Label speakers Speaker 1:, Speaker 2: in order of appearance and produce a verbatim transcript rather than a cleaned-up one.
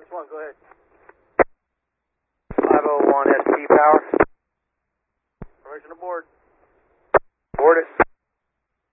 Speaker 1: one, go ahead.
Speaker 2: five oh one S P power.
Speaker 1: Permission to board.
Speaker 2: Board it.